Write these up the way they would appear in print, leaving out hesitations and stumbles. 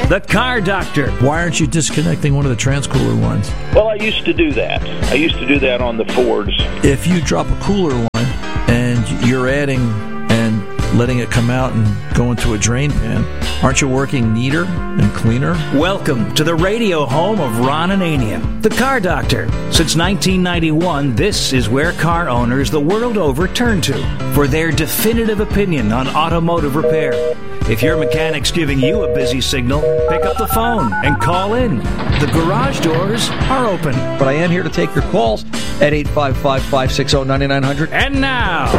The Car Doctor. Why aren't you disconnecting one of the transcooler lines? Well, I used to do that. I used to do that on the Fords. If you drop a cooler line and you're adding and letting it come out and go into a drain pan, aren't you working neater and cleaner? Welcome to the radio home of Ron Ananian, The Car Doctor. Since 1991, this is where car owners the world over turn to for their definitive opinion on automotive repair. If your mechanic's giving you a busy signal, pick up the phone and call in. The garage doors are open. But I am here to take your calls at 855-560-9900. And now,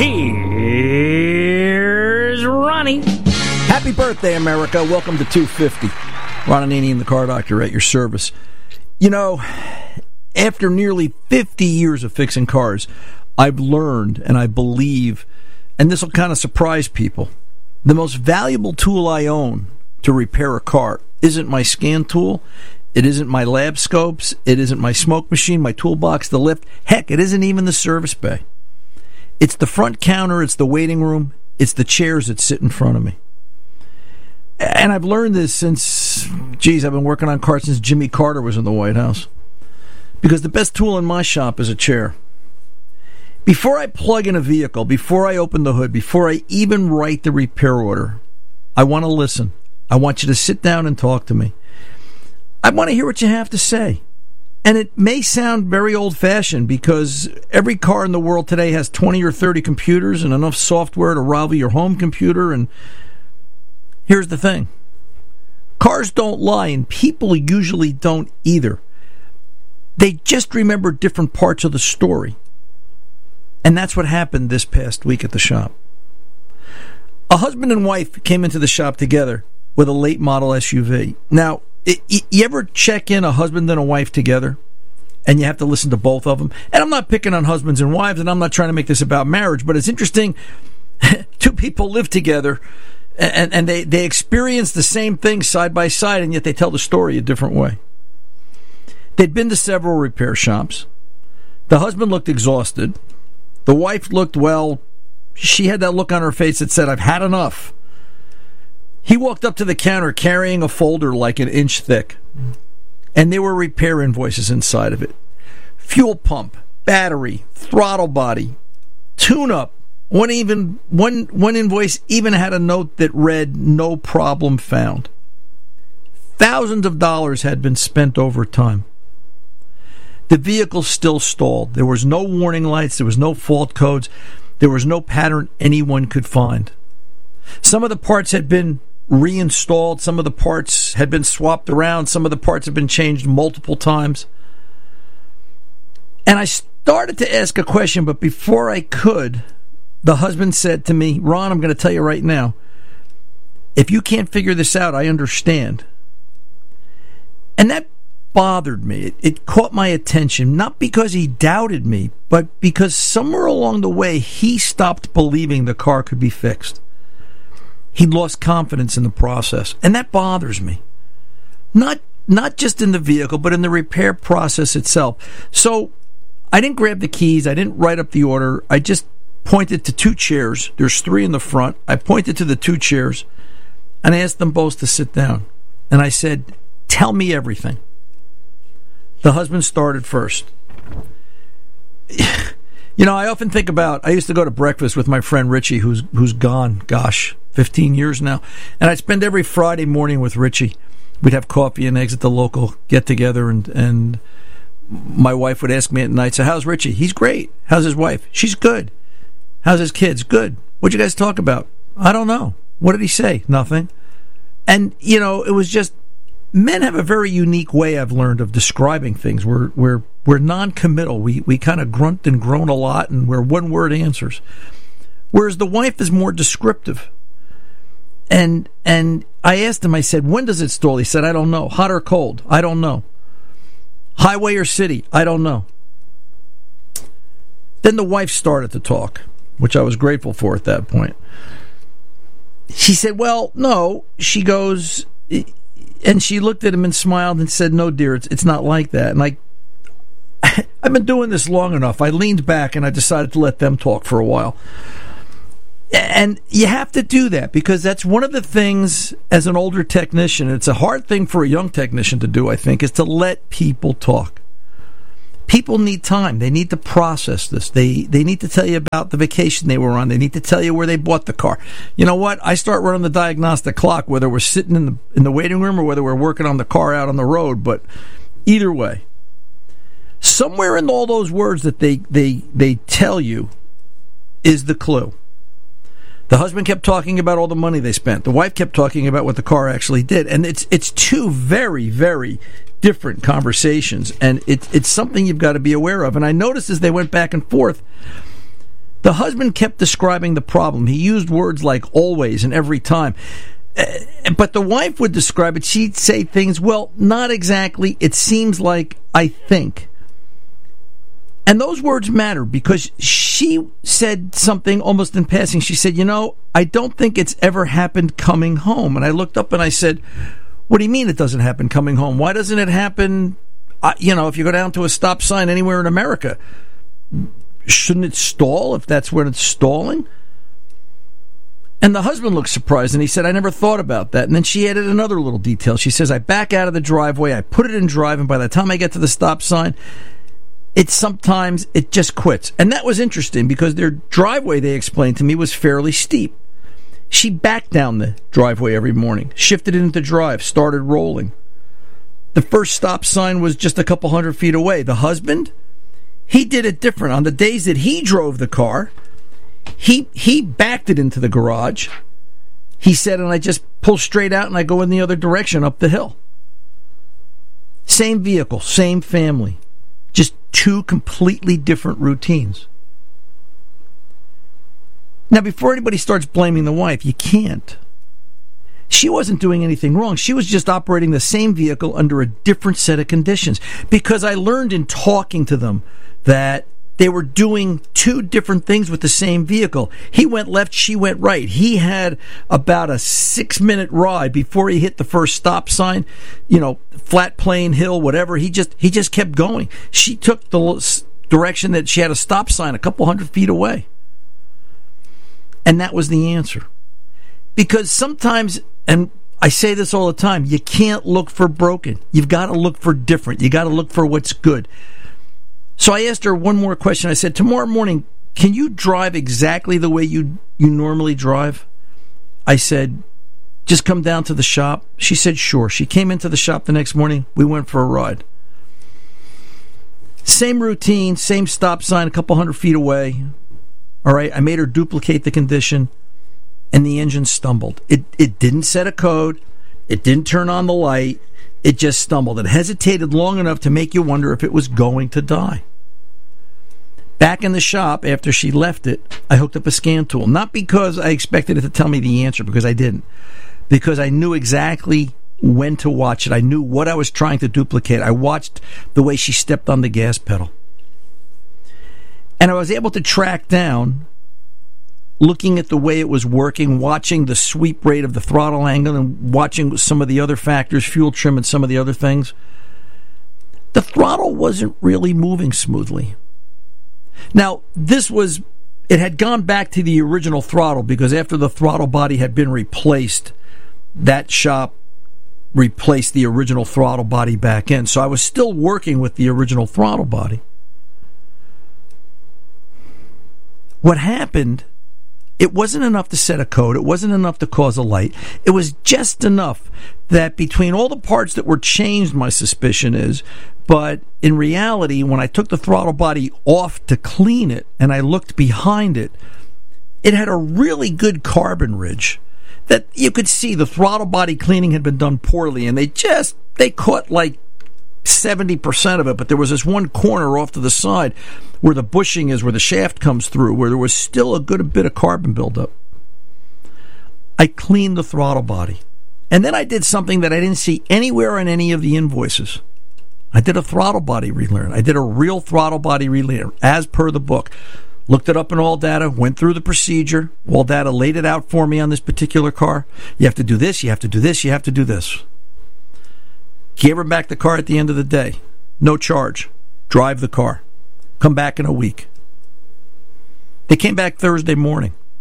here's Ronnie. Happy birthday, America. Welcome to 250. Ron Ananian, the Car Doctor, at your service. You know, after nearly 50 years of fixing cars, I've learned, and I believe, and this will kind of surprise people, the most valuable tool I own to repair a car isn't my scan tool, it isn't my lab scopes, it isn't my smoke machine, my toolbox, the lift. Heck, it isn't even the service bay. It's the front counter, it's the waiting room, it's the chairs that sit in front of me. And I've learned this since, I've been working on cars since Jimmy Carter was in the White House. Because the best tool in my shop is a chair. Before I plug in a vehicle, before I open the hood, before I even write the repair order, I want to listen. I want you to sit down and talk to me. I want to hear what you have to say. And it may sound very old-fashioned because every car in the world today has 20 or 30 computers and enough software to rival your home computer. And here's the thing. Cars don't lie, and people usually don't either. They just remember different parts of the story. And that's what happened this past week at the shop. A husband and wife came into the shop together with a late model SUV. Now, you ever check in a husband and a wife together and you have to listen to both of them? And I'm not picking on husbands and wives, and I'm not trying to make this about marriage, but it's interesting. Two people live together and they experience the same thing side by side, and yet they tell the story a different way. They'd been to several repair shops. The husband looked exhausted. The wife looked, well, she had that look on her face that said, I've had enough. He walked up to the counter carrying a folder like an inch thick, and there were repair invoices inside of it. Fuel pump, battery, throttle body, tune-up. One invoice even had a note that read, no problem found. Thousands of dollars had been spent over time. The vehicle still stalled. There was no warning lights. There was no fault codes. There was no pattern anyone could find. Some of the parts had been reinstalled. Some of the parts had been swapped around. Some of the parts had been changed multiple times. And I started to ask a question, but before I could, the husband said to me, Ron, I'm going to tell you right now, if you can't figure this out, I understand. And that bothered me. It caught my attention, not because he doubted me, but because somewhere along the way he stopped believing the car could be fixed. He lost confidence in the process, and that bothers me. Not just in the vehicle, but in the repair process itself. So I didn't grab the keys. I didn't write up the order. I just pointed to two chairs. There's three in the front. I pointed to the two chairs, and I asked them both to sit down. And I said, tell me everything. The husband started first. You know, I often think about, I used to go to breakfast with my friend Richie, who's gone, 15 years now. And I'd spend every Friday morning with Richie. We'd have coffee and eggs at the local get-together, and my wife would ask me at night, so how's Richie? He's great. How's his wife? She's good. How's his kids? Good. What'd you guys talk about? I don't know. What did he say? Nothing. And, you know, it was just, men have a very unique way, I've learned, of describing things. We're non-committal. We kind of grunt and groan a lot, and we're one-word answers. Whereas the wife is more descriptive. And I asked him, I said, when does it stall? He said, I don't know. Hot or cold? I don't know. Highway or city? I don't know. Then the wife started to talk, which I was grateful for at that point. She said, well, no. She goes, and she looked at him and smiled and said, no, dear, it's not like that. And I've been doing this long enough. I leaned back and I decided to let them talk for a while. And you have to do that because that's one of the things as an older technician, it's a hard thing for a young technician to do, I think, is to let people talk. People need time. They need to process this. They need to tell you about the vacation they were on. They need to tell you where they bought the car. You know what? I start running the diagnostic clock, whether we're sitting in the waiting room or whether we're working on the car out on the road. But either way, somewhere in all those words that they tell you is the clue. The husband kept talking about all the money they spent. The wife kept talking about what the car actually did. And it's two very, very different conversations. And it's something you've got to be aware of. And I noticed as they went back and forth, the husband kept describing the problem. He used words like always and every time. But the wife would describe it. She'd say things, well, not exactly. It seems like, I think. And those words matter because she said something almost in passing. She said, I don't think it's ever happened coming home. And I looked up and I said, what do you mean it doesn't happen coming home? Why doesn't it happen, if you go down to a stop sign anywhere in America? Shouldn't it stall if that's when it's stalling? And the husband looked surprised and he said, I never thought about that. And then she added another little detail. She says, I back out of the driveway, I put it in drive, and by the time I get to the stop sign, sometimes it just quits. And that was interesting because their driveway, they explained to me, was fairly steep. She backed down the driveway every morning, shifted it into drive, started rolling. The first stop sign was just a couple 100 feet away. The husband, he did it different. On the days that he drove the car, he backed it into the garage. He said, and I just pull straight out and I go in the other direction up the hill. Same vehicle, same family. Just two completely different routines. Now, before anybody starts blaming the wife, you can't. She wasn't doing anything wrong. She was just operating the same vehicle under a different set of conditions. Because I learned in talking to them that they were doing two different things with the same vehicle. He went left, she went right. He had about a 6-minute ride before he hit the first stop sign, flat plane, hill, whatever. He just kept going. She took the direction that she had a stop sign a couple 100 feet away. And that was the answer. Because sometimes, and I say this all the time, you can't look for broken. You've got to look for different. You got to look for what's good. So I asked her one more question. I said, tomorrow morning, can you drive exactly the way you normally drive? I said, just come down to the shop. She said, sure. She came into the shop the next morning. We went for a ride. Same routine, same stop sign a couple 100 feet away. All right, I made her duplicate the condition, and the engine stumbled. It didn't set a code. It didn't turn on the light. It just stumbled. It hesitated long enough to make you wonder if it was going to die. Back in the shop, after she left it, I hooked up a scan tool. Not because I expected it to tell me the answer, because I didn't. Because I knew exactly when to watch it. I knew what I was trying to duplicate. I watched the way she stepped on the gas pedal. And I was able to track down, looking at the way it was working, watching the sweep rate of the throttle angle and watching some of the other factors, fuel trim and some of the other things. The throttle wasn't really moving smoothly. Now, it had gone back to the original throttle because after the throttle body had been replaced, that shop replaced the original throttle body back in. So I was still working with the original throttle body. What happened, it wasn't enough to set a code. It wasn't enough to cause a light. It was just enough that between all the parts that were changed, my suspicion is, but in reality, when I took the throttle body off to clean it and I looked behind it, it had a really good carbon ridge that you could see the throttle body cleaning had been done poorly, and they caught like 70% of it, but there was this one corner off to the side where the bushing is, where the shaft comes through, where there was still a good bit of carbon buildup. I cleaned the throttle body. And then I did something that I didn't see anywhere on any of the invoices. I did a throttle body relearn. I did a real throttle body relearn, as per the book. Looked it up in ALLDATA, went through the procedure. ALLDATA laid it out for me on this particular car. You have to do this, you have to do this, you have to do this. Gave her back the car at the end of the day. No charge. Drive the car. Come back in a week. They came back Thursday morning.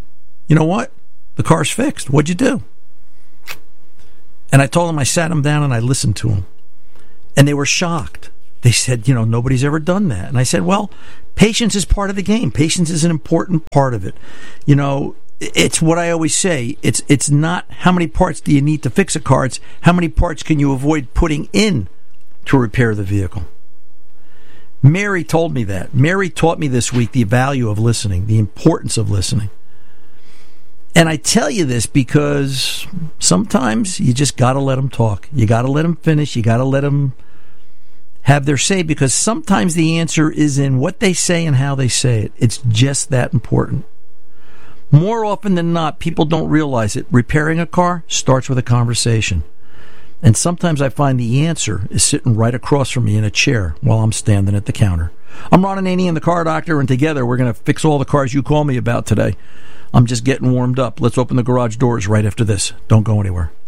you know what? The car's fixed. What'd you do? And I told them, I sat them down and I listened to them. And they were shocked. They said, nobody's ever done that. And I said, well, patience is part of the game. Patience is an important part of it. It's what I always say. It's not how many parts do you need to fix a car. It's how many parts can you avoid putting in to repair the vehicle. Mary told me that. Mary taught me this week the value of listening, the importance of listening. And I tell you this because sometimes you just got to let them talk. You got to let them finish. You got to let them have their say, because sometimes the answer is in what they say and how they say it. It's just that important. More often than not, people don't realize it. Repairing a car starts with a conversation. And sometimes I find the answer is sitting right across from me in a chair while I'm standing at the counter. I'm Ron Ananian, the Car Doctor, and together we're going to fix all the cars you call me about today. I'm just getting warmed up. Let's open the garage doors right after this. Don't go anywhere.